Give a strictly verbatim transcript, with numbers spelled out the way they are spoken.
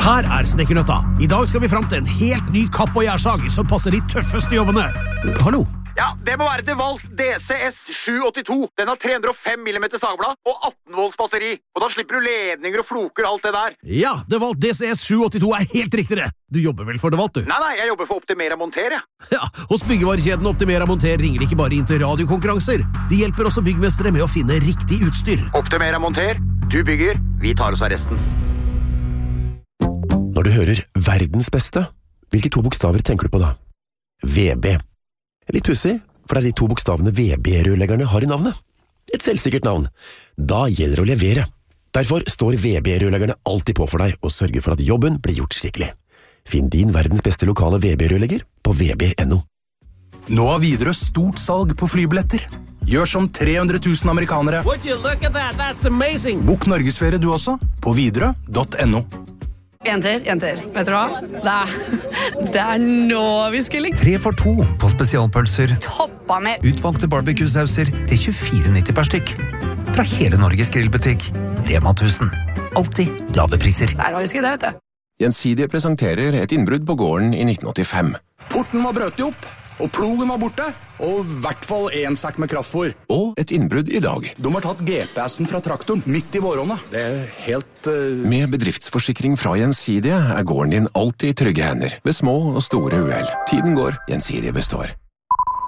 Her er Snekkernøtta. I dag skal vi frem til en helt ny kapp- og gjærsag som passer de tøffeste jobbene. Hallo? Ja, det må være DeWalt D C S sju åttito. Den har tre hundre og fem millimeter sagblad og atten volts batteri. Og da slipper du ledninger og floker og alt det der. Ja, DeWalt D C S sju åttito er helt riktig det. Du jobber vel for DeWalt, du? Nei, nei, jeg jobber for Optimera Monter, jeg. Ja, hos byggevarekjeden Optimera Monter ringer de ikke bare inn til radiokonkurranser. De hjelper også byggmestere med å finne riktig utstyr. Optimera Monter, du bygger, vi tar oss av resten. Når du hører verdens beste, hvilke to bokstaver tenker du på da? V B. Litt pussig, for det er de to bokstavene V B-rørleggerne har i navnet. Et selvsikkert navn. Da gjelder det å levere. Derfor står V B-rørleggerne alltid på for deg og sørger for at jobben blir gjort skikkelig. Finn din verdens beste lokale V B-rørlegger på v b punktum no. Nå har Widerøe stort salg på flybilletter. Gjør som tre hundre tusen amerikanere. Would you look at that? That's amazing! Bok norgesferie du også, på widerøe punktum no. Jenter, jenter, vet du hva? Det er, det er nå vi skal ligge. Tre for to på spesialpølser. Toppa med Utvalgte barbecue-sauser til tjuefire nitti per stykk. Fra hele Norges grillbutikk. Rema tusen. Alltid lave priser. Det er nå vi skal det, vet du. Gjensidige presenterer et innbrudd på gården i nitten åttifem. Porten var brøt opp, og plogen var borte, og i hvert fall en sekk med kraftfôr. Og et innbrudd i dag. De har tatt G P S-en fra traktoren midt i våronna. Det er helt... Uh... Med bedriftsforsikring fra Gjensidige er gården din alltid i trygge hender, ved små og store uhell. Tiden går, Gjensidige består.